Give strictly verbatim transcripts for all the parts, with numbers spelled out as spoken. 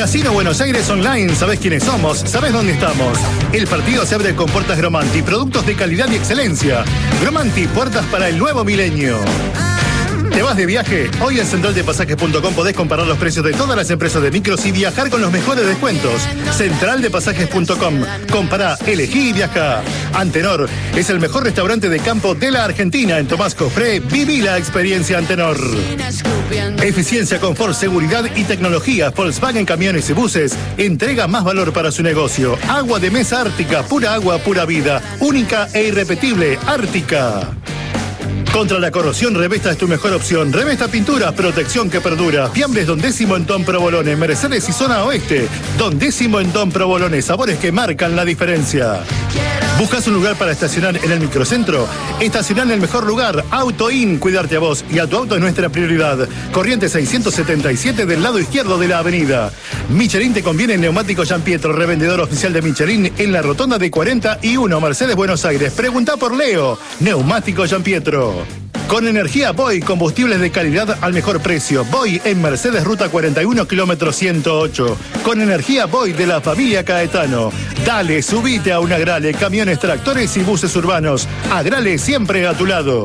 Casino Buenos Aires Online, ¿sabés quiénes somos? ¿Sabés dónde estamos? El partido se abre con puertas Gromanti, productos de calidad y excelencia. Gromanti, puertas para el nuevo milenio. ¿Te vas de viaje? Hoy en central de pasajes punto com podés comparar los precios de todas las empresas de micros y viajar con los mejores descuentos. central de pasajes punto com. Compará, elegí y viaja. Antenor es el mejor restaurante de campo de la Argentina. En Tomás Cofré, viví la experiencia Antenor. Eficiencia, confort, seguridad y tecnología. Volkswagen Camiones y Buses entrega más valor para su negocio. Agua de mesa Ártica, pura agua, pura vida. Única e irrepetible, Ártica. Contra la corrosión, Revesta es tu mejor opción. Revesta Pinturas, protección que perdura. Fiambres Don Décimo en Don Provolone, Mercedes y Zona Oeste. Don Décimo en Don Provolone, sabores que marcan la diferencia. ¿Buscas un lugar para estacionar en el microcentro? Estacionar en el mejor lugar. AutoIn, cuidarte a vos y a tu auto es nuestra prioridad. Corriente seiscientos setenta y siete del lado izquierdo de la avenida. Michelin te conviene en Neumático Gianpietro, revendedor oficial de Michelin en la rotonda de cuarenta y uno, Mercedes, Buenos Aires. Preguntá por Leo. Neumático Gianpietro. Con energía Boy, combustibles de calidad al mejor precio. Boy en Mercedes, ruta cuarenta y uno, kilómetro ciento ocho. Con energía Boy de la familia Caetano. Dale, subite a un Agrale, camiones, tractores y buses urbanos. Agrale siempre a tu lado.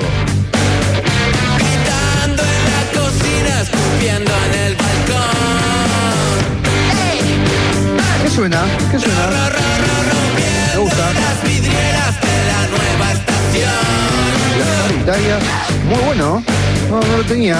Gritando en la cocina, escupiendo en el balcón. ¿Qué suena? ¿Qué suena? Me gusta. Las vidrieras de la nueva estación. Italia. Muy bueno. No, no lo tenía.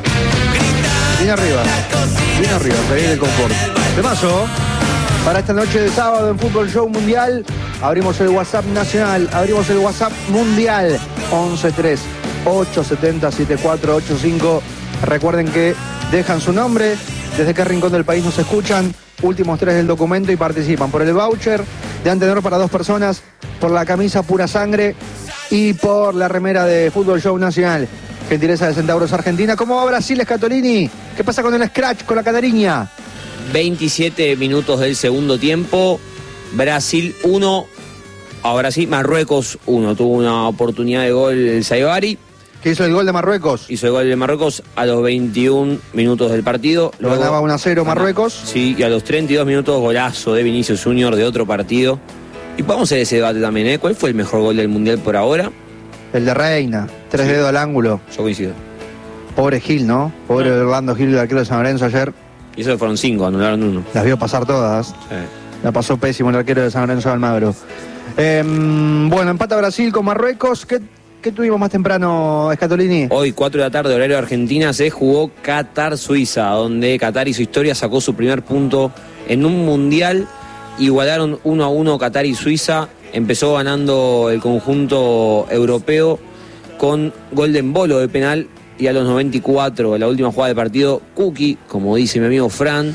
Bien arriba. Bien arriba. Salir del confort. Temazo. Para esta noche de sábado en Fútbol Show Mundial, abrimos el WhatsApp nacional. Abrimos el WhatsApp mundial. once tres ocho siete cero siete cuatro ocho cinco. Recuerden que dejan su nombre, desde qué rincón del país nos escuchan, últimos tres del documento y participan por el voucher de Antenor para dos personas, por la camisa Pura Sangre y por la remera de Fútbol Show Nacional. Gentileza de Centauros Argentina. ¿Cómo va Brasil, Scatolini? ¿Qué pasa con el scratch, con la Catariña? veintisiete minutos del segundo tiempo. Brasil uno. Ahora sí, Marruecos uno. Tuvo una oportunidad de gol el Saibari. ¿Qué hizo el gol de Marruecos? Hizo el gol de Marruecos a los veintiún minutos del partido. Lo ganaba uno a cero Marruecos. Sí, y a los treinta y dos minutos golazo de Vinicius Junior de otro partido. Y vamos a hacer ese debate también, ¿eh? ¿Cuál fue el mejor gol del Mundial por ahora? El de Reina, tres Sí. dedos al ángulo. Yo coincido. Pobre Gil, ¿no? Pobre Ah. Orlando Gil, el arquero de San Lorenzo ayer. Y eso fueron cinco, anularon uno. Las vio pasar todas. Sí. La pasó pésimo el arquero de San Lorenzo de Almagro. Eh, bueno, empata Brasil con Marruecos. ¿Qué, qué tuvimos más temprano, Scatolini? Hoy, cuatro de la tarde, horario de Argentina, se jugó Qatar-Suiza, donde Qatar hizo historia, sacó su primer punto en un mundial. Igualaron uno a uno Qatar y Suiza. Empezó ganando el conjunto europeo con gol de Embolo de penal. Y a los noventa y cuatro, la última jugada del partido, Cookie, como dice mi amigo Fran,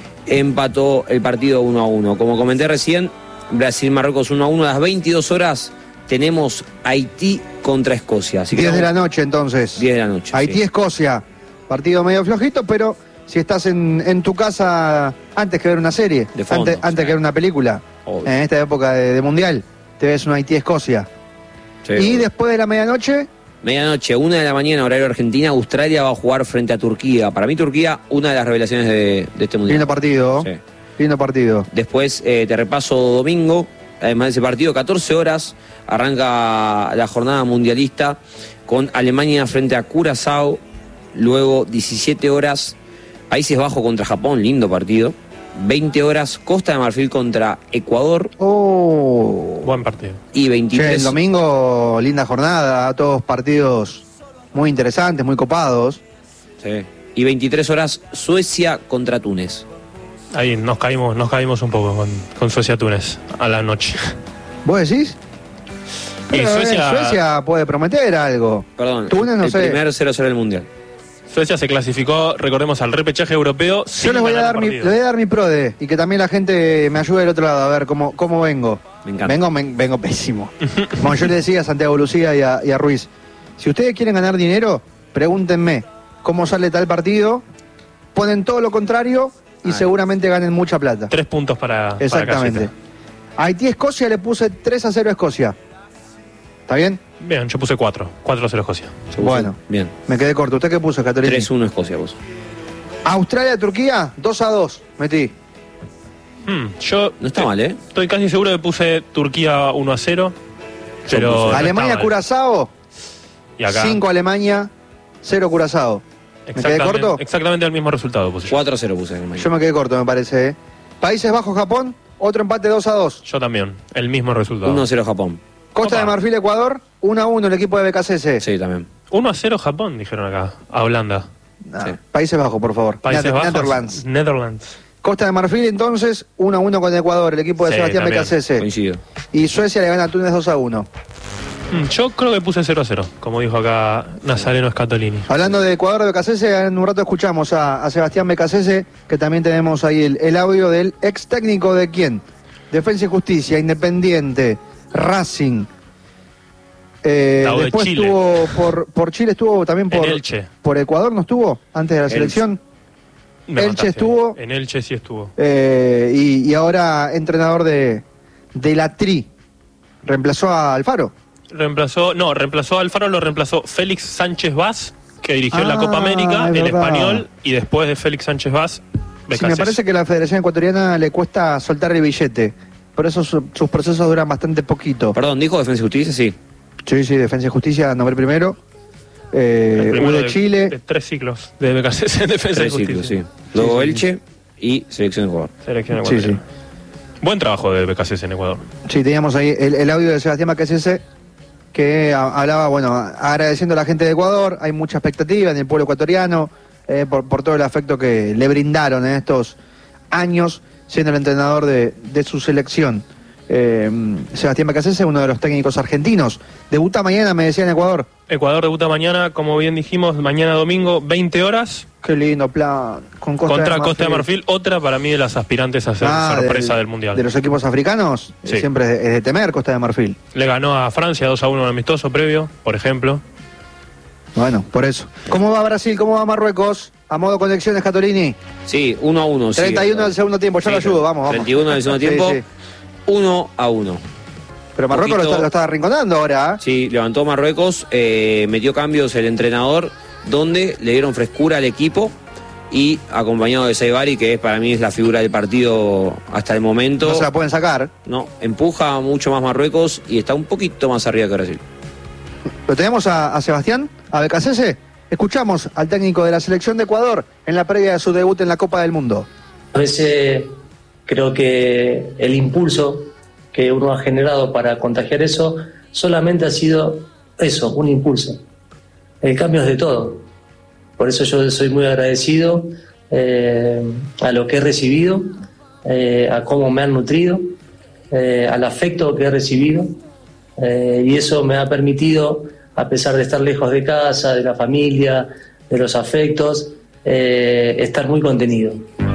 empató el partido uno a uno. Como comenté recién, Brasil-Marruecos uno a uno. A las veintidós horas tenemos Haití contra Escocia. Así que diez de la vamos- noche, entonces. diez de la noche. Haití-Escocia. Partido medio flojito, pero si estás en, en tu casa antes que ver una serie, De fondo, antes, antes sí. que ver una película, Obvio. en esta época de, de Mundial, te ves una Haití-Escocia. Sí, Y obvio. después de la medianoche, Medianoche, una de la mañana, horario Argentina, Australia va a jugar frente a Turquía. Para mí Turquía, una de las revelaciones de, de este mundial. lindo partido. Sí. Lindo partido. Después eh, te repaso domingo, además de ese partido, catorce horas, arranca la jornada mundialista con Alemania frente a Curazao. Luego diecisiete horas, Países Bajos contra Japón, lindo partido. veinte horas, Costa de Marfil contra Ecuador. Oh. Buen partido. Y Che, veintitrés... el domingo, linda jornada, todos partidos muy interesantes, muy copados. Sí. Y veintitrés horas, Suecia contra Túnez. Ahí nos caímos, nos caímos un poco con, con Suecia-Túnez a la noche. ¿Vos decís? Y Pero, eh, Suecia, Suecia puede prometer algo. Perdón, Túnez, no el sé. primer cero cero del mundial. Suecia se clasificó, recordemos, al repechaje europeo. Yo sin les voy a ganar dar mi, partido. les voy a dar mi prode y que también la gente me ayude del otro lado a ver cómo, cómo vengo. Me encanta. Vengo, me- vengo pésimo. Como yo le decía a Santiago Lucía y a, y a Ruiz, si ustedes quieren ganar dinero, pregúntenme cómo sale tal partido, ponen todo lo contrario y Ay. seguramente ganen mucha plata. Tres puntos para, para Exactamente. Casita. Haití-Escocia le puse tres a cero a Escocia. ¿Está bien? Bien, yo puse cuatro. cuatro a cero Escocia. Se puso- Bueno. Bien. Me quedé corto. ¿Usted qué puso, Catolini? tres uno Escocia, vos. Australia-Turquía, dos a dos. Metí. Hmm, yo No está mal, ¿eh? Estoy casi seguro que puse Turquía uno a cero. Pero no Alemania, está mal. Curazao, Y acá. cinco Alemania, cero Curazao. ¿Me quedé exactamente- corto? Exactamente el mismo resultado puse yo. cuatro a cero puse en el mañana. Yo me quedé corto, me parece. ¿eh? Países Bajos, Japón, otro empate dos a dos. Yo también. El mismo resultado. uno a cero Japón. Costa Opa. de Marfil, Ecuador, uno a uno el equipo de B K C S. Sí, también. uno a cero Japón, dijeron acá. A Holanda. Nah, Sí. Países Bajos, por favor. Países Nether- Bajos. Netherlands. Netherlands. Costa de Marfil, entonces, uno a uno con Ecuador, el equipo de Sí, Sebastián también. Becasese. Coincido. Y Suecia le gana a Túnez dos a uno. Hmm, Yo creo que puse cero a cero, como dijo acá Nazareno Scatolini. Hablando de Ecuador de Becasese, en un rato escuchamos a, a Sebastián Becasese, que también tenemos ahí el, el audio del ex técnico de quién. Defensa y Justicia, Independiente, Racing. Eh, Estado de después Chile. estuvo por, por Chile, estuvo también por, En Elche. por Ecuador, ¿no estuvo? Antes de la Elche. selección. Me Elche mataste. estuvo. En Elche sí estuvo. Eh, y, y ahora entrenador de, de la Tri. Reemplazó a Alfaro. Reemplazó, no, reemplazó a Alfaro, lo reemplazó Félix Sánchez Vaz, que dirigió la Ah, Copa América, es el verdad. español, y después de Félix Sánchez Vaz, Sí, me Becasese. parece que a la Federación Ecuatoriana le cuesta soltar el billete. Por eso su- sus procesos duran bastante poquito. Perdón, ¿dijo Defensa y Justicia? Sí. Sí, sí, Defensa y Justicia, nombre primero. Eh, El U primero de Chile. de tres ciclos de Becasese en Defensa Tres y ciclos, Justicia. sí. Luego Sí, sí, Elche y Selección de Ecuador. Selección Sí, ecuatoriana. sí. Buen trabajo de Becasese en Ecuador. Sí, teníamos ahí el, el audio de Sebastián Becasese que a- hablaba, bueno, agradeciendo a la gente de Ecuador. Hay mucha expectativa en el pueblo ecuatoriano eh, por, por todo el afecto que le brindaron en estos años siendo el entrenador de, de su selección. Eh, Sebastián Becasese, uno de los técnicos argentinos. Debuta mañana, me decía, en Ecuador. Ecuador debuta mañana, como bien dijimos, mañana domingo, veinte horas, Qué lindo plan. Con Costa contra de Costa de Marfil, otra para mí de las aspirantes a ser Ah, sorpresa del- del Mundial. De los equipos africanos, eh, Sí. siempre es de, es de temer Costa de Marfil. Le ganó a Francia dos a uno en amistoso previo, por ejemplo. Bueno, por eso. ¿Cómo va Brasil? ¿Cómo va Marruecos? A modo conexiones, Catolini. Sí, uno a uno. sí. treinta y uno del segundo tiempo, yo Sí, lo ayudo, vamos, vamos. treinta y uno del segundo Sí, tiempo, sí. uno a uno. Pero Marruecos lo Poquito- está, lo está arrinconando ahora. ¿eh? Sí, levantó Marruecos, eh, metió cambios el entrenador, donde le dieron frescura al equipo y acompañado de Saibari, que es, para mí es la figura del partido hasta el momento. No se la pueden sacar. No, empuja mucho más Marruecos y está un poquito más arriba que Brasil. Lo tenemos a, a Sebastián, a Becasese. Escuchamos al técnico de la selección de Ecuador en la previa de su debut en la Copa del Mundo. A veces creo que el impulso que uno ha generado para contagiar eso solamente ha sido eso, un impulso. El cambio es de todo. Por eso yo soy muy agradecido eh, a lo que he recibido, eh, a cómo me han nutrido, eh, al afecto que he recibido. Eh, y eso me ha permitido, a pesar de estar lejos de casa, de la familia, de los afectos, eh, estar muy contenido.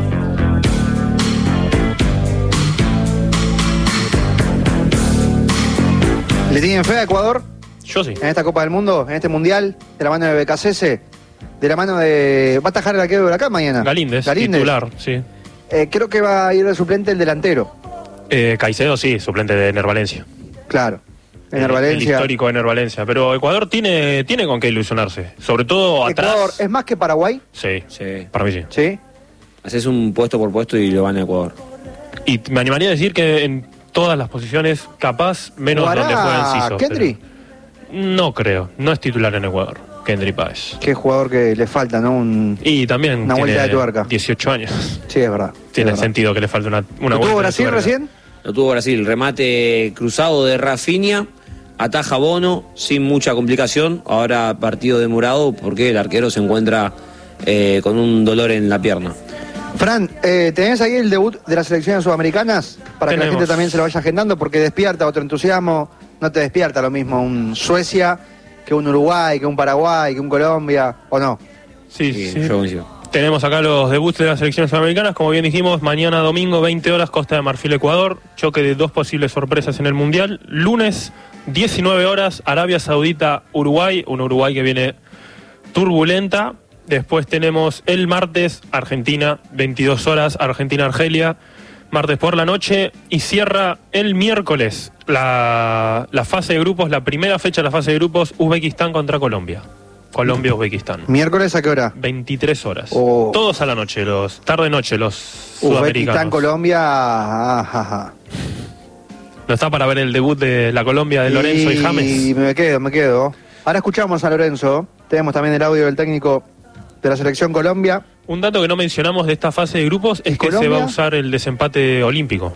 ¿Le tienen fe a Ecuador Yo sí. en esta Copa del Mundo, en este Mundial, de la mano de Becasese? De la mano de... ¿Va a atajar el arquero de Huracán mañana? Galíndez, titular, sí. Eh, creo que va a ir de suplente el delantero. Eh, Caicedo sí, suplente de Ener Valencia. Claro. El, Ener el Valencia. histórico Ener Valencia. Pero Ecuador tiene, tiene con qué ilusionarse. Sobre todo Ecuador atrás. es más que Paraguay, Sí, Sí. para mí sí. ¿sí? Haces un puesto por puesto y lo van a Ecuador. Y me animaría a decir que en todas las posiciones, capaz, menos ¿Jugará donde juega Enciso. Kendry? pero No creo, no es titular en Ecuador, Kendry Páez. Qué jugador que le falta, ¿no? Un... Y también Una tiene vuelta de tuerca. dieciocho años. Sí, es verdad. Tiene es verdad. sentido que le falte una, una ¿Lo vuelta tuvo de Brasil tuerca. recién? Lo tuvo Brasil, remate cruzado de Rafinha, ataja Bono sin mucha complicación. Ahora partido demorado porque el arquero se encuentra eh, con un dolor en la pierna. Fran, eh, ¿tenés ahí el debut de las selecciones sudamericanas? Para que la Tenemos. gente también se lo vaya agendando, porque despierta otro entusiasmo. No te despierta lo mismo un Suecia que un Uruguay, que un Paraguay, que un Colombia, ¿o no? Sí, Sí, sí. yo coincido. Tenemos acá los debuts de las selecciones sudamericanas, como bien dijimos, mañana domingo, veinte horas, Costa de Marfil, Ecuador, choque de dos posibles sorpresas en el Mundial. Lunes, diecinueve horas, Arabia Saudita, Uruguay, un Uruguay que viene turbulenta. Después tenemos el martes, Argentina, veintidós horas, Argentina-Argelia, martes por la noche, y cierra el miércoles la, la fase de grupos, la primera fecha de la fase de grupos, Uzbekistán contra Colombia. Colombia-Uzbekistán. ¿Miércoles a qué hora? veintitrés horas. Oh. Todos a la noche, los tarde-noche, los sudamericanos. Uzbekistán, Colombia. Ajá, ajá. ¿No está para ver el debut de la Colombia de Lorenzo y, y James? Y me quedo, me quedo. Ahora escuchamos a Lorenzo. Tenemos también el audio del técnico de la selección Colombia. Un dato que no mencionamos de esta fase de grupos es que Colombia? se va a usar el desempate olímpico.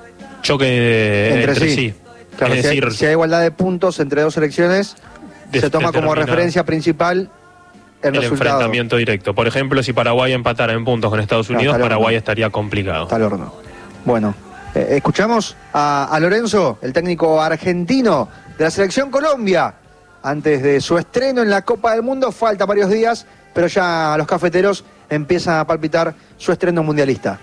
Choque Entre entre, sí. sí. Claro, es si, decir, hay, si hay igualdad de puntos entre dos selecciones, des- se toma como determina referencia principal el, el resultado. enfrentamiento directo. Por ejemplo, si Paraguay empatara en puntos con Estados No, Unidos, está Paraguay horno. estaría complicado. Está al horno. Bueno, eh, escuchamos a, a Lorenzo, el técnico argentino de la selección Colombia, antes de su estreno en la Copa del Mundo. Falta varios días, pero ya los cafeteros empiezan a palpitar su estreno mundialista.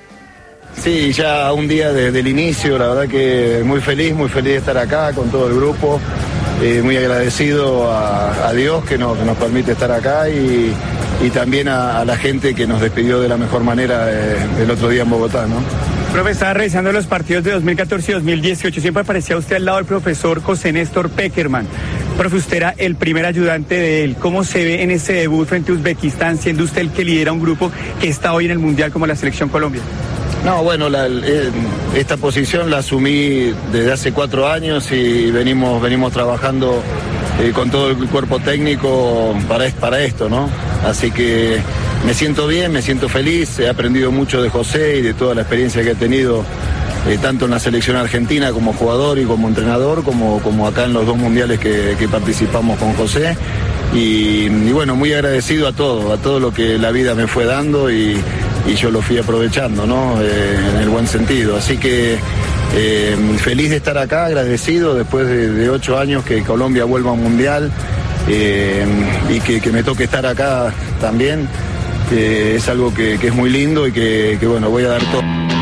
Sí, ya un día desde el inicio, la verdad que muy feliz, muy feliz de estar acá con todo el grupo, eh, muy agradecido a, a Dios que nos, que nos permite estar acá y, y también a, a la gente que nos despidió de la mejor manera eh, el otro día en Bogotá, ¿no? Profe, estaba revisando los partidos de dos mil catorce y dos mil dieciocho, siempre aparecía usted al lado del profesor José Néstor Peckerman. Profe, usted era el primer ayudante de él. ¿Cómo se ve en ese debut frente a Uzbekistán, siendo usted el que lidera un grupo que está hoy en el Mundial como la Selección Colombia? No, bueno, la, eh, esta posición la asumí desde hace cuatro años y venimos, venimos trabajando eh, con todo el cuerpo técnico para, para esto, ¿no? Así que me siento bien, me siento feliz, he aprendido mucho de José y de toda la experiencia que he tenido, eh, tanto en la selección argentina como jugador y como entrenador, como, como acá en los dos mundiales que, que participamos con José. Y, y bueno, muy agradecido a todo, a todo lo que la vida me fue dando y, y yo lo fui aprovechando, ¿no? Eh, en el buen sentido. Así que eh, feliz de estar acá, agradecido después de, de ocho años que Colombia vuelva a un mundial eh, y que, que me toque estar acá también. Eh, es algo que, que es muy lindo y que, que bueno, voy a dar todo.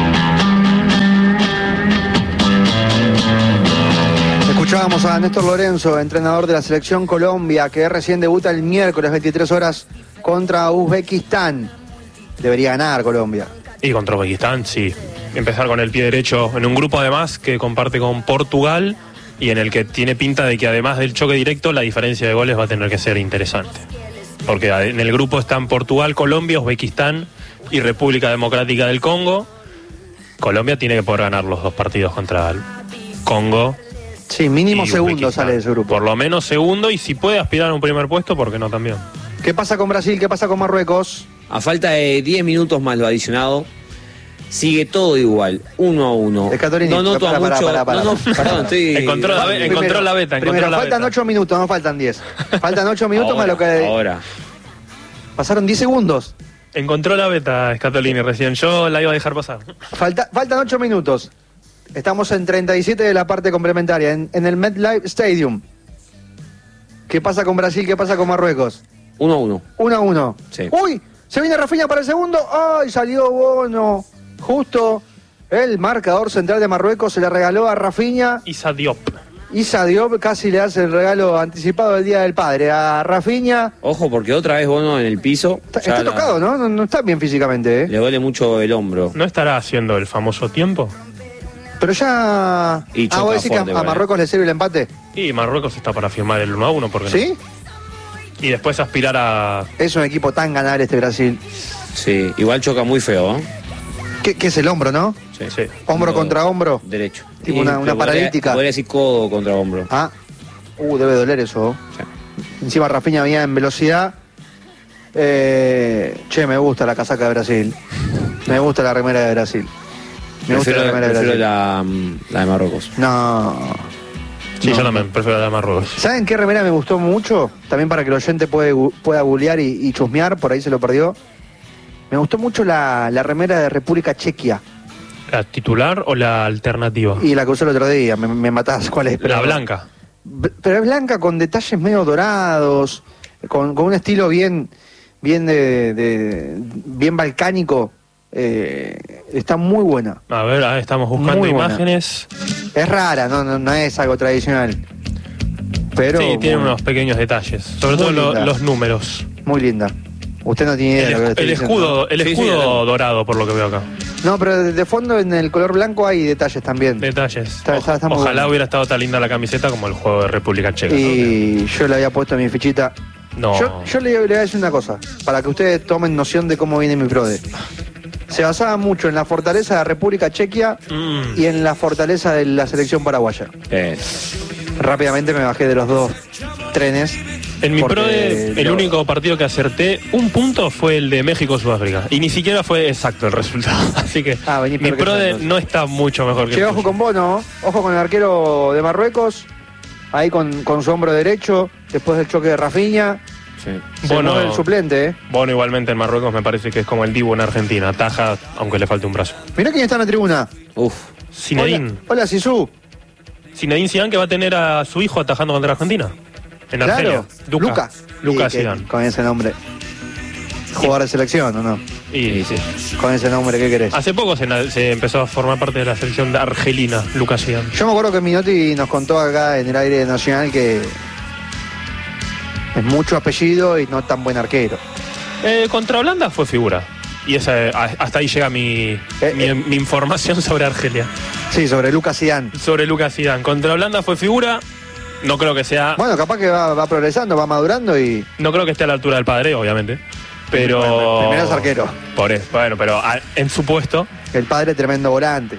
Escuchábamos a Néstor Lorenzo, entrenador de la selección Colombia, que recién debuta el miércoles veintitrés horas contra Uzbekistán. Debería ganar Colombia. Y contra Uzbekistán, sí. Empezar con el pie derecho en un grupo además que comparte con Portugal y en el que tiene pinta de que además del choque directo la diferencia de goles va a tener que ser interesante. Porque en el grupo están Portugal, Colombia, Uzbekistán y República Democrática del Congo. Colombia tiene que poder ganar los dos partidos contra el Congo. Sí, mínimo y segundo Uzbekistán. sale de ese grupo. Por lo menos segundo, y si puede aspirar a un primer puesto, ¿por qué no también? ¿Qué pasa con Brasil? ¿Qué pasa con Marruecos? A falta de diez minutos más lo adicionado, sigue todo igual, uno a uno. Escatorini, No noto a para, para, mucho. para, para, no, no, para, perdón, para. estoy. Encontró la, Primero, encontró la beta, encontró Primero, la faltan beta. ocho minutos, no faltan diez. Faltan ocho minutos más ahora, lo que... ahora. Pasaron diez segundos. Encontró la beta, Scatolini, recién. Yo la iba a dejar pasar. Falta, faltan ocho minutos. Estamos en treinta y siete de la parte complementaria, en, en el MetLife Stadium. ¿Qué pasa con Brasil? ¿Qué pasa con Marruecos? Uno a uno. uno a uno. Sí. ¡Uy! Se viene Rafinha para el segundo. ¡Ay! Salió Bono. Justo el marcador central de Marruecos se le regaló a Rafinha. Isa Diop. Issa Diop casi le hace el regalo anticipado del Día del Padre a Rafinha. Ojo, porque otra vez Bono en el piso. Está, ya está la- tocado, ¿no? ¿no? No está bien físicamente, ¿eh? Le duele mucho el hombro. ¿No estará haciendo el famoso tiempo? Pero ya... Y ah, choca ¿vos decís que a, fuerte, a bueno. Marruecos le sirve el empate? Y Marruecos está para firmar el uno a uno, ¿por qué no? ¿Sí? Y después aspirar a... Es un equipo tan ganable este Brasil. Sí, igual choca muy feo, ¿eh? ¿Qué, qué es el hombro, no? Sí. Sí. Hombro Codo contra hombro. Derecho. Tipo una- una te podría- paralítica. te Podría decir codo contra hombro. Ah, uh, debe doler eso. Sí. Encima Rafinha venía en velocidad. Eh, che, me gusta la casaca de Brasil. Me gusta la remera de Brasil. Me gusta Prefiero, la remera de prefiero Brasil. la, mm, la de Marruecos. No. Sí, No. yo también prefiero la de Marruecos. ¿Saben qué remera me gustó mucho? También para que el oyente puede, gu- pueda googlear y, y chusmear, por ahí se lo perdió. Me gustó mucho la, la remera de República Chequia. ¿La titular o la alternativa? Y la que usé el otro día, me, me matás. ¿Cuál es? La Pero- blanca. B- Pero es blanca con detalles medio dorados, con, con un estilo bien, bien de, de- bien balcánico. Eh, está muy buena. A ver, ahí estamos buscando Muy buena. imágenes. Es rara, no, no, no es algo tradicional. Pero Sí, tiene muy, unos pequeños detalles. Sobre Muy todo lo- linda. los números. muy linda. Usted no tiene idea El, de lo que esc- estoy el diciendo, escudo, el Sí, sí, escudo lo- dorado, por lo que veo acá. ¿no? No, pero de, de fondo en el color blanco hay detalles también. Detalles. Está- está- está muy Ojalá bueno. hubiera estado tan linda la camiseta como el juego de República Checa. ¿no? Y yo le había puesto mi fichita No. Yo, yo le, le voy a decir una cosa, para que ustedes tomen noción de cómo viene mi PRODE. Se basaba mucho en la fortaleza de la República Chequia Mm. y en la fortaleza de la selección paraguaya. Eh, Rápidamente me bajé de los dos trenes. En mi porque PRODE, el lo- único partido que acerté un punto fue el de México-Sudáfrica. Y ni siquiera fue exacto el resultado. Así que Ah, vení mi peor que PRODE nosotros. no está mucho mejor que Che, el ojo tuyo. con Bono, ojo con el arquero de Marruecos, ahí con, con su hombro derecho, después del choque de Rafinha. sí. Se Bono- mueve el suplente, ¿eh? Bono igualmente en Marruecos me parece que es como el Dibu en Argentina. Ataja, aunque le falte un brazo. Mirá quién está en la tribuna. Uf. Zinedine. Hola, hola Sisu. Zinedine Zidane, que va a tener a su hijo atajando contra Argentina. En Argelia. Claro. Luca. Luca Sí, que- Zidane. Con ese nombre. Jugador de selección, ¿o no? Y sí. Con ese nombre, ¿qué querés? Hace poco se, na- se empezó a formar parte de la selección de argelina, Luca Zidane. Yo me acuerdo que Minotti nos contó acá en el aire nacional que es mucho apellido y no tan buen arquero. Eh, contra Holanda fue figura. Y esa, eh, a- hasta ahí llega mi, Eh, mi, eh. mi información sobre Argelia. Sí, sobre Lucas Zidane. Sobre Lucas Zidane. Contra Holanda fue figura. No creo que sea. Bueno, capaz que va, va progresando, va madurando y No creo que esté a la altura del padre, obviamente. Pero. Bueno, primero es arquero. Por eso, bueno, pero a- en su puesto. el padre tremendo volante.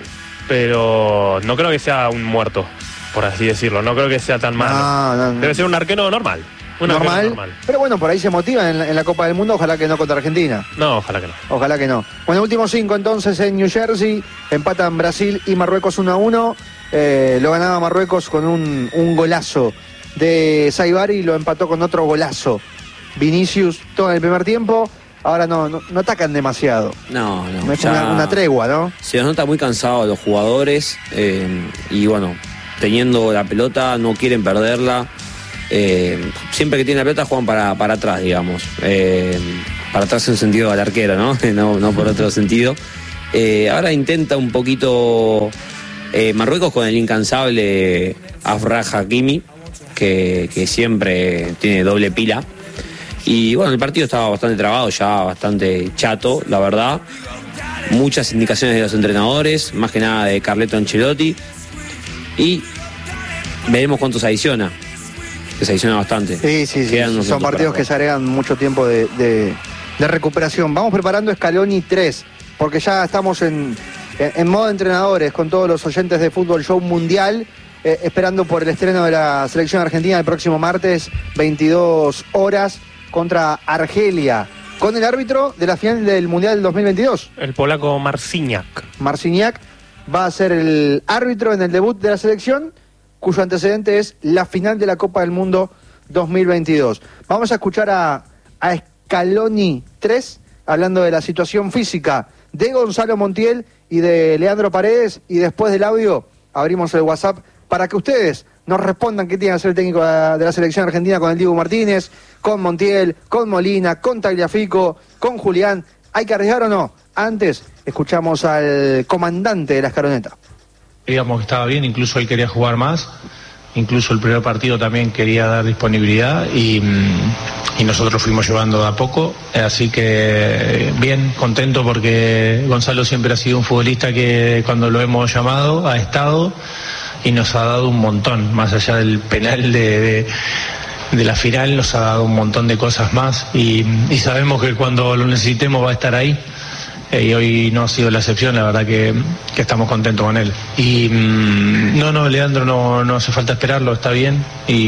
Pero no creo que sea un muerto, por así decirlo. No creo que sea tan malo. No, no, no. Debe ser un arquero normal. Un arquero normal, normal. Pero bueno, por ahí se motiva en la, en la Copa del Mundo, ojalá que no contra Argentina. No, ojalá que no. Ojalá que no. Bueno, últimos cinco entonces en New Jersey. Empatan Brasil y Marruecos uno a uno. Eh, lo ganaba Marruecos con un, un golazo de Saibari y lo empató con otro golazo. Vinicius todo en el primer tiempo. Ahora no, no, no atacan demasiado. No, no. Es ya una, una tregua, ¿no? Se los nota muy cansados los jugadores. eh, y bueno, teniendo la pelota, no quieren perderla. Eh, siempre que tienen la pelota juegan para, para atrás, digamos. Eh, para atrás en sentido al arquero, ¿no? no, no por otro sentido. Eh, ahora intenta un poquito eh, Marruecos con el incansable Afrah Hakimi, que, que siempre tiene doble pila. Y bueno, el partido estaba bastante trabado, ya bastante chato, la verdad. Muchas indicaciones de los entrenadores, más que nada de Carleto Ancelotti. Y veremos cuánto se adiciona. Que se adiciona bastante. Sí, sí, sí. Quedan unos Son minutos partidos para que se agregan mucho tiempo de, de- de recuperación. Vamos preparando Scaloni tres, porque ya estamos en, en, en modo entrenadores con todos los oyentes de Fútbol Show Mundial, eh, esperando por el estreno de la selección argentina el próximo martes, veintidós horas, contra Argelia, con el árbitro de la final del Mundial del dos mil veintidós. El polaco Marciniak. Marciniak va a ser el árbitro en el debut de la selección, cuyo antecedente es la final de la Copa del Mundo dos mil veintidós. Vamos a escuchar a, a Scaloni tres, hablando de la situación física de Gonzalo Montiel y de Leandro Paredes, y después del audio abrimos el WhatsApp para que ustedes nos respondan qué tiene que hacer el técnico de de la selección argentina con el Diego Martínez, con Montiel, con Molina, con Tagliafico, con Julián. ¿Hay que arriesgar o no? Antes escuchamos al comandante de la escaloneta. Digamos que estaba bien, incluso él quería jugar más, incluso el primer partido también quería dar disponibilidad y, mm, y nosotros fuimos llevando de a poco, así que bien, contento porque Gonzalo siempre ha sido un futbolista que cuando lo hemos llamado ha estado y nos ha dado un montón, más allá del penal de, de, de la final, nos ha dado un montón de cosas más y, y sabemos que cuando lo necesitemos va a estar ahí. Eh, y hoy no ha sido la excepción, la verdad que, que estamos contentos con él. Y mmm, no, no, Leandro, no, no hace falta esperarlo, está bien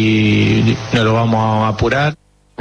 y no lo vamos a apurar.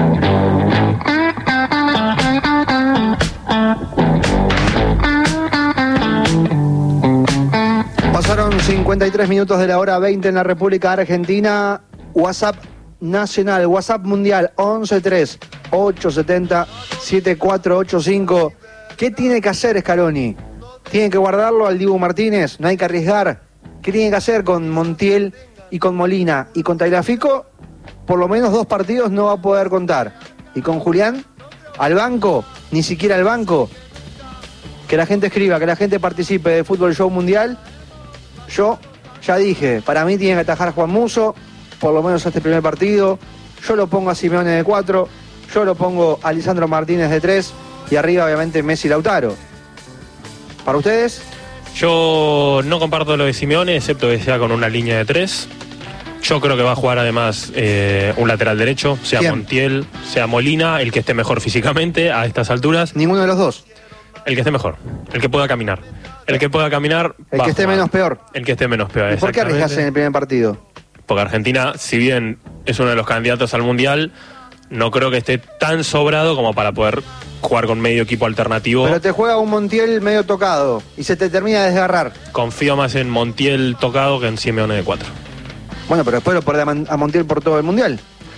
Pasaron cincuenta y tres minutos de la hora veinte en la República Argentina. WhatsApp nacional, WhatsApp mundial once tres ocho siete cero siete cuatro ocho cinco. ¿Qué tiene que hacer Scaloni? ¿Tiene que guardarlo al Dibu Martínez? ¿No hay que arriesgar? ¿Qué tiene que hacer con Montiel y con Molina? Y con Tagliafico, por lo menos dos partidos no va a poder contar. Y con Julián, al banco, ni siquiera al banco. Que la gente escriba, que la gente participe de Fútbol Show Mundial. Yo ya dije, para mí tiene que atajar Juan Musso, por lo menos este primer partido. Yo lo pongo a Simeone de cuatro, yo lo pongo a Lisandro Martínez de tres. Y arriba, obviamente, Messi y Lautaro. ¿Para ustedes? Yo no comparto lo de Simeone, excepto que sea con una línea de tres. Yo creo que va a jugar además eh, un lateral derecho, sea ¿Quién? Montiel, sea Molina, el que esté mejor físicamente a estas alturas. Ninguno de los dos. El que esté mejor, el que pueda caminar. El que pueda caminar. El va que a esté jugar. menos peor. El que esté menos peor. ¿Y por qué exactamente. arriesgas en el primer partido? Porque Argentina, si bien es uno de los candidatos al Mundial, no creo que esté tan sobrado como para poder jugar con medio equipo alternativo. Pero te juega un Montiel medio tocado y se te termina de desgarrar. Confío más en Montiel tocado que en Simeone de cuatro. Bueno, pero después lo perdés a Man- a Montiel por todo el Mundial.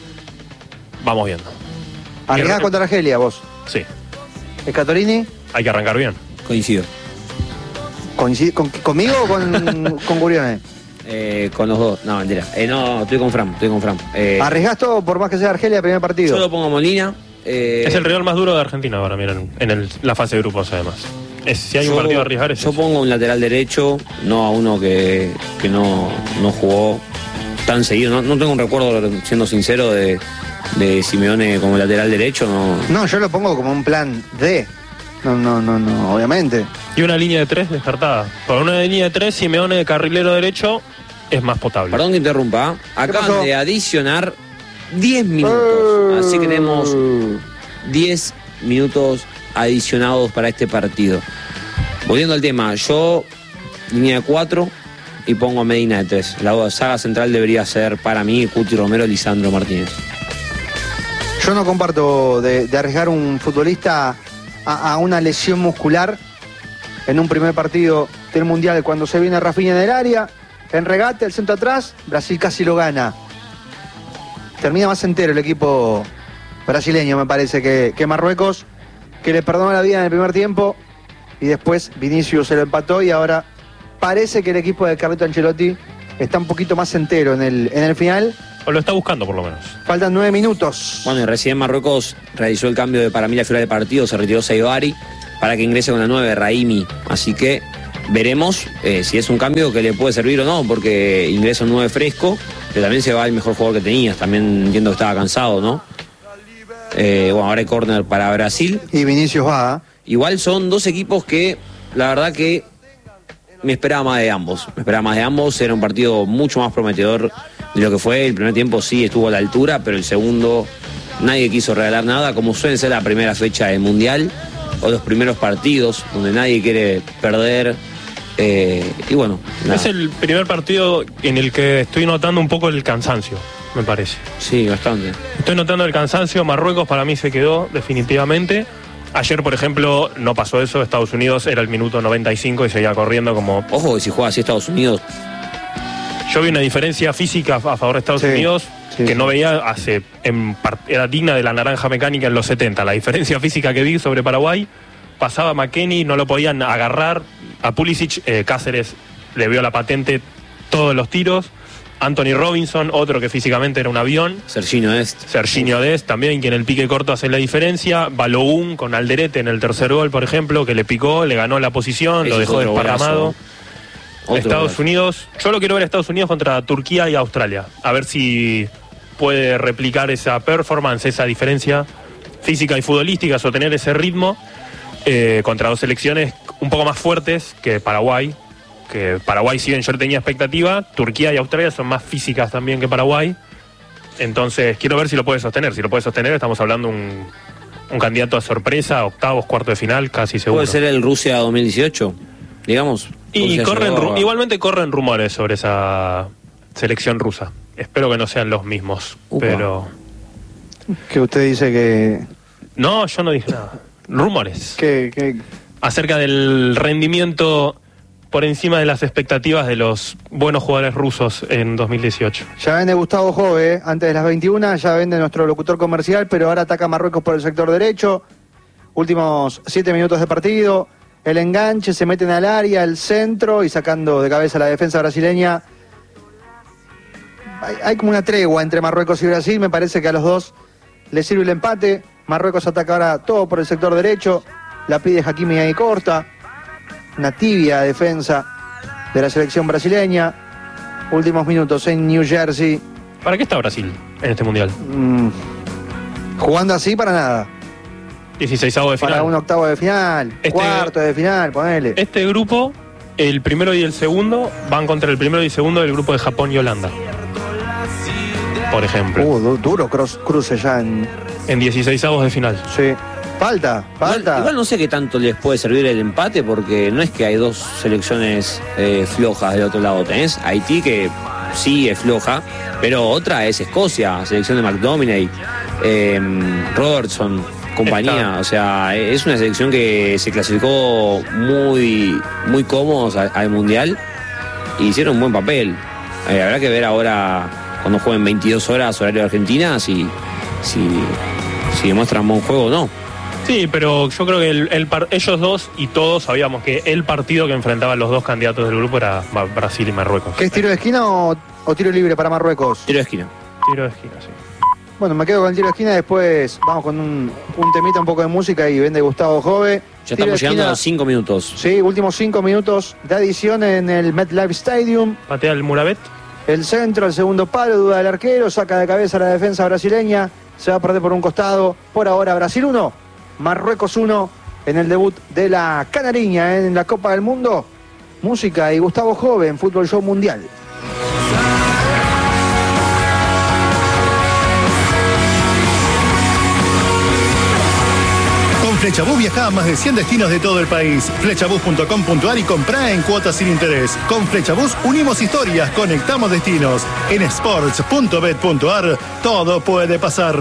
Vamos viendo. Arriesgás Y- contra Argelia, vos. Sí, Escatorini, hay que arrancar bien. Coincido. ¿coincide con, ¿conmigo o con, con Gurione? Eh, con los dos. No, mentira. Eh, no, estoy con Fran, estoy con Fran. Eh, Arriesgás todo por más que sea Argelia primer partido. yo lo pongo a Molina. eh, Es el rival más duro de Argentina ahora, miren, en el- la fase de grupos además. Es, si hay un yo- partido a arriesgar es Yo ese. pongo un lateral derecho, no a uno que, que no, no jugó tan seguido. No, no tengo un recuerdo, siendo sincero, de, de Simeone como lateral derecho. No. No, yo lo pongo como un plan D. No, no, no, no, obviamente. Y una línea de tres descartada. Por una línea de tres, Simeone de carrilero derecho es más potable. Perdón que interrumpa. Acaban pasó? de adicionar diez minutos. Eh. Así que tenemos diez minutos adicionados para este partido. Volviendo al tema, yo línea de cuatro y pongo a Medina de tres. La saga central debería ser para mí Cuti Romero, Lisandro Martínez. Yo no comparto de, de arriesgar un futbolista a, a una lesión muscular en un primer partido del Mundial cuando se viene Rafinha en el área, en regate, el centro atrás, Brasil casi lo gana. Termina más entero el equipo brasileño, me parece, que, que Marruecos, que le perdonó la vida en el primer tiempo y después Vinicius se lo empató y ahora parece que el equipo de Carleto Ancelotti está un poquito más entero en el, en el final. O lo está buscando por lo menos. Faltan nueve minutos. Bueno, y recién Marruecos realizó el cambio de para mí la figura del partido, se retiró Saibari para que ingrese con la nueve Raimi. Así que veremos eh, si es un cambio que le puede servir o no, porque ingresa un nueve fresco, pero también se va el mejor jugador que tenías. También entiendo que estaba cansado, ¿no? Eh, bueno, ahora hay córner para Brasil. Y Vinicius va. Igual son dos equipos que, la verdad que me esperaba más de ambos. Me esperaba más de ambos. Era un partido mucho más prometedor de lo que fue. El primer tiempo sí estuvo a la altura, pero el segundo nadie quiso regalar nada, como suele ser la primera fecha del Mundial o los primeros partidos, donde nadie quiere perder. Eh, y bueno, nada. Es el primer partido en el que estoy notando un poco el cansancio, me parece. Sí, bastante. Estoy notando el cansancio. Marruecos para mí se quedó definitivamente. Ayer, por ejemplo, no pasó eso. Estados Unidos era el minuto noventa y cinco y seguía corriendo como... Ojo que si juega así Estados Unidos, Yo vi una diferencia física a favor de Estados Sí, Unidos sí, que sí. no veía hace... En, par- era digna de la naranja mecánica en los setenta. La diferencia física que vi sobre Paraguay, pasaba McKennie, no lo podían agarrar. A Pulisic, eh, Cáceres le vio la patente todos los tiros. Anthony Robinson, otro que físicamente era un avión. Serginho Dest. Serginho Dest también, que en el pique corto hace la diferencia. Balogun con Alderete en el tercer gol, por ejemplo, que le picó, le ganó la posición, Ese lo es dejó otro desparramado. golazo. Otro Estados golazo. Unidos, yo lo quiero ver a Estados Unidos contra Turquía y Australia. A ver si puede replicar esa performance, esa diferencia física y futbolística, sostener ese ritmo eh, contra dos selecciones un poco más fuertes que Paraguay. Que Paraguay, si bien yo tenía expectativa, Turquía y Australia son más físicas también que Paraguay. Entonces, quiero ver si lo puede sostener. Si lo puede sostener, estamos hablando un, un candidato a sorpresa, octavos, cuarto de final, casi seguro. Puede ser el Rusia dos mil dieciocho, digamos. Y Rusia corren, llegó ru- a- igualmente corren rumores sobre esa selección rusa. Espero que no sean los mismos. Upa. Pero. Que usted dice que... No, yo no dije nada. Rumores. que, que Acerca del rendimiento por encima de las expectativas de los buenos jugadores rusos en dos mil dieciocho. ya vende Gustavo Jove, antes de las veintiuna, ya vende nuestro locutor comercial, pero ahora ataca a Marruecos por el sector derecho. Últimos siete minutos de partido. El enganche, se meten al área, el centro y sacando de cabeza la defensa brasileña. Hay, hay como una tregua entre Marruecos y Brasil. Me parece que a los dos les sirve el empate. Marruecos ataca ahora todo por el sector derecho. La pide Hakimi ahí corta. Una tibia defensa de la selección brasileña. Últimos minutos en New Jersey. ¿Para qué está Brasil en este mundial? Mm, jugando así para nada. dieciseisavo de final. Para un octavo de final, Este- cuarto de final, ponele. Este grupo, el primero y el segundo, van contra el primero y el segundo del grupo de Japón y Holanda. por ejemplo. Uh, du- duro cross, cruce ya en... En dieciseisavos de final. Sí. Falta, falta. Igual, igual no sé qué tanto les puede servir el empate, porque no es que hay dos selecciones eh, flojas del otro lado. Tenés Haití, que sí es floja, pero otra es Escocia, selección de McDominay, eh, Robertson, compañía. Está. O sea, es una selección que se clasificó muy, muy cómodos al, al Mundial y hicieron un buen papel. Eh, habrá que ver ahora, cuando jueguen veintidós horas horario de Argentina, si, si, si demuestran buen juego o no. Sí, pero yo creo que el, el par- ellos dos y todos sabíamos que el partido que enfrentaban los dos candidatos del grupo era Ba- Brasil y Marruecos. ¿Qué es tiro de esquina o, o tiro libre para Marruecos? Tiro de esquina. Tiro de esquina, sí. Bueno, me quedo con el tiro de esquina, después vamos con un, un temita, un poco de música y vende Gustavo Jove. Ya Tiro de estamos llegando esquina, a los cinco minutos. Sí, últimos cinco minutos de adición en el MetLife Stadium. Patea el Murabet. El centro, el segundo palo, duda del arquero, saca de cabeza la defensa brasileña, se va a perder por un costado. Por ahora Brasil uno, Marruecos uno en el debut de la Canariña en la Copa del Mundo. Música y Gustavo Jove en Fútbol Show Mundial. Con Flechabús viajá a más de cien destinos de todo el país. Flechabús punto com punto ar y comprá en cuotas sin interés. Con Flechabús unimos historias, conectamos destinos. En sports punto bet punto ar todo puede pasar.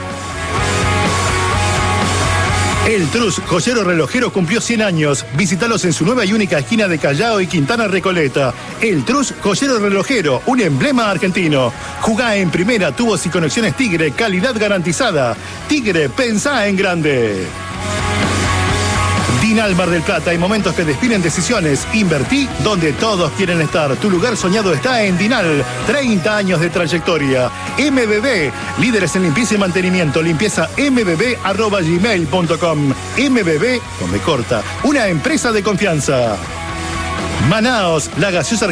El Trus, joyero relojero, cumplió cien años. Visítalos en su nueva y única esquina de Callao y Quintana Recoleta. El Trus, joyero relojero, un emblema argentino. Jugá en primera, tubos y conexiones Tigre, calidad garantizada. Tigre, pensá en grande. Dinal Mar del Plata, hay momentos que definen decisiones. Invertí donde todos quieren estar. Tu lugar soñado está en Dinal. treinta años de trayectoria. M B B, líderes en limpieza y mantenimiento. Limpieza m b b arroba gmail punto com. M B B, con B corta, una empresa de confianza. Manaos, la gaseosa